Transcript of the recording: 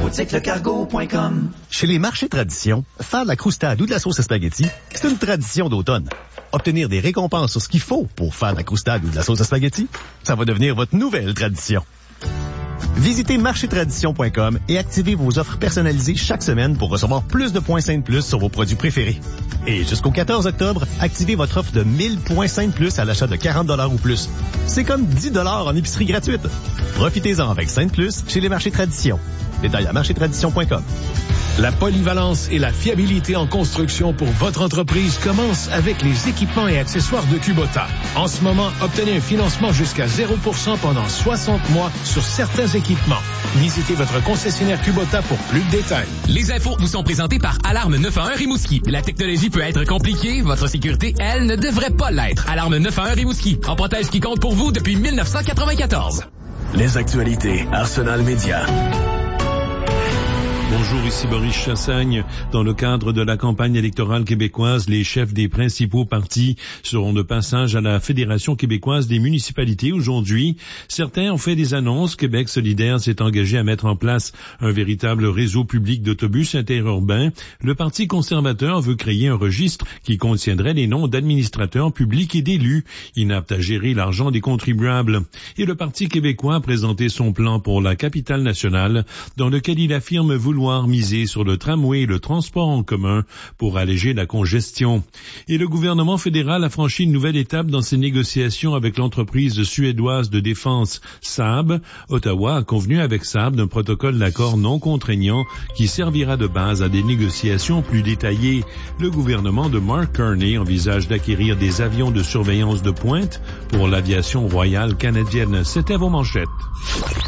boutiquelecargo.com. Chez les marchés tradition, faire de la croustade ou de la sauce à spaghetti, c'est une tradition d'automne. Obtenir des récompenses sur ce qu'il faut pour faire de la croustade ou de la sauce à spaghetti, ça va devenir votre nouvelle tradition. Visitez marchétradition.com et activez vos offres personnalisées chaque semaine pour recevoir plus de points Sainte Plus sur vos produits préférés. Et jusqu'au 14 octobre, activez votre offre de 1000 points Sainte Plus à l'achat de 40 $ ou plus. C'est comme 10 $ en épicerie gratuite. Profitez-en avec Sainte Plus chez les marchés Tradition. Détail à marchétradition.com. La polyvalence et la fiabilité en construction pour votre entreprise commencent avec les équipements et accessoires de Kubota. En ce moment, obtenez un financement jusqu'à 0% pendant 60 mois sur certains équipements. Visitez votre concessionnaire Kubota pour plus de détails. Les infos vous sont présentées par Alarme 911 Rimouski. La technologie peut être compliquée, votre sécurité, elle, ne devrait pas l'être. Alarme 911 Rimouski, en protège qui compte pour vous depuis 1994. Les actualités Arsenal Média. Bonjour, ici Boris Chassagne. Dans le cadre de la campagne électorale québécoise, les chefs des principaux partis seront de passage à la Fédération québécoise des municipalités aujourd'hui. Certains ont fait des annonces. Québec solidaire s'est engagé à mettre en place un véritable réseau public d'autobus interurbains. Le Parti conservateur veut créer un registre qui contiendrait les noms d'administrateurs publics et d'élus inaptes à gérer l'argent des contribuables. Et le Parti québécois a présenté son plan pour la capitale nationale, dans lequel il affirme vouloir miser sur le tramway et le transport en commun pour alléger la congestion. Et le gouvernement fédéral a franchi une nouvelle étape dans ses négociations avec l'entreprise suédoise de défense Saab. Ottawa a convenu avec Saab d'un protocole d'accord non contraignant qui servira de base à des négociations plus détaillées. Le gouvernement de Mark Carney envisage d'acquérir des avions de surveillance de pointe pour l'aviation royale canadienne. C'était vos manchettes.